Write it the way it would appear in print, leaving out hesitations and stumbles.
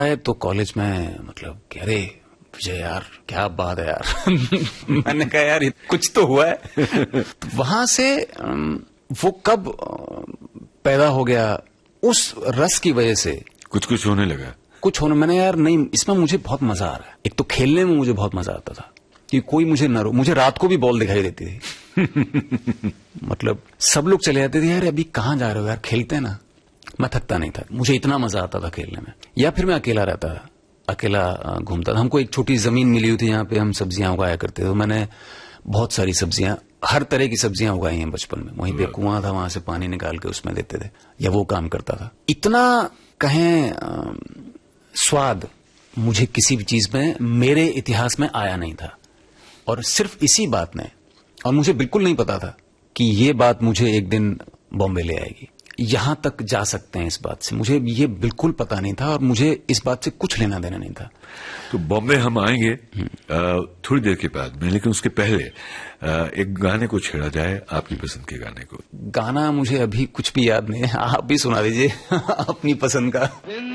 आए तो कॉलेज में मतलब कि अरे विजय यार क्या बात है यार मैंने कहा यार कुछ तो हुआ है तो वहां से वो कब पैदा हो गया उस रस की वजह से कुछ होने लगा। कुछ होने मैंने यार नहीं इसमें मुझे बहुत मजा आ रहा है। एक तो खेलने में मुझे बहुत मजा आता था कि कोई मुझे न रो, मुझे रात को भी बॉल दिखाई देती थी मतलब सब लोग चले जाते थे यार अभी कहाँ जा रहे हो यार खेलते हैं ना। मैं थकता नहीं था, मुझे इतना मजा आता था खेलने में। या फिर मैं अकेला रहता था, अकेला घूमता था। हमको एक छोटी जमीन मिली हुई थी जहां पे हम सब्जियां उगाया करते थे। तो मैंने बहुत सारी सब्जियां, हर तरह की सब्जियां उगाई हैं बचपन में। वहीं पे कुआं था, वहां से पानी निकाल के उसमें देते थे, या वो काम करता था। इतना कहें स्वाद मुझे किसी भी चीज में मेरे इतिहास में आया नहीं था। और सिर्फ इसी बात ने, और मुझे बिल्कुल नहीं पता था कि ये बात मुझे एक दिन बॉम्बे ले आएगी, यहां तक जा सकते हैं इस बात से, मुझे ये बिल्कुल पता नहीं था और मुझे इस बात से कुछ लेना देना नहीं था। तो बॉम्बे हम आएंगे थोड़ी देर के बाद में, लेकिन उसके पहले एक गाने को छेड़ा जाए, आपकी पसंद के गाने को। गाना मुझे अभी कुछ भी याद नहीं है, आप भी सुना दीजिए अपनी पसंद का।